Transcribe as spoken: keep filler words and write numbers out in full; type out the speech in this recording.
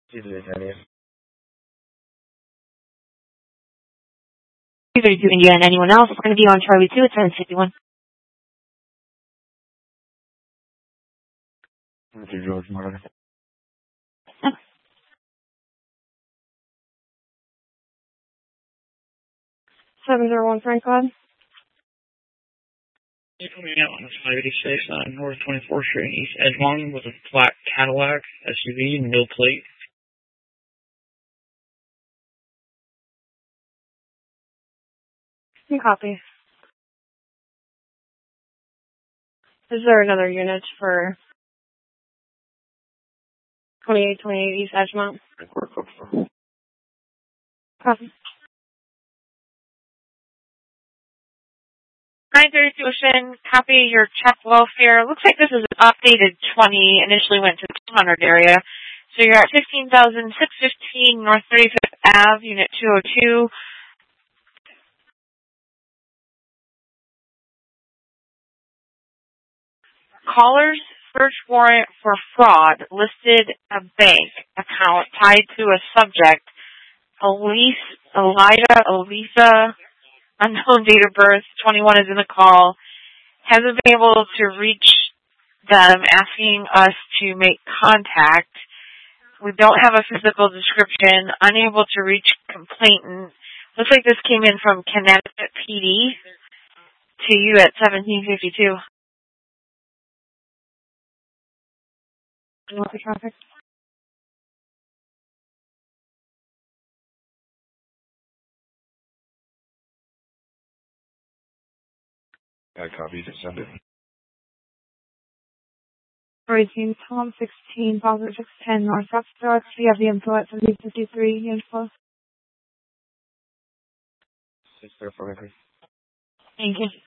thirty-two India and anyone else is going to be on Charlie two at ten fifty-one. George Martin. seven zero one Frank God. You're coming out on a five eighty-six on North twenty-fourth Street in East Edgemont with a black Cadillac S U V, no plate. Copy. Is there another unit for twenty-eight twenty-eight East Edgemont? Copy. nine thirty-two Ocean, copy your check welfare. Looks like this is an updated twenty, initially went to the two hundred area. So you're at fifteen thousand six hundred fifteen North thirty-fifth Avenue, Unit two oh two. Caller's search warrant for fraud listed a bank account tied to a subject, Elise, Elida, Elisa, unknown date of birth, twenty-one is in the call, hasn't been able to reach them, asking us to make contact. We don't have a physical description, unable to reach complainant. Looks like this came in from Connecticut P D to you at seventeen fifty-two. What's the traffic? I copy to send it. eighteen Tom sixteen Positive six ten North Rockstars. We have the info at seventeen fifty-three info. Six there for me, please. Thank you.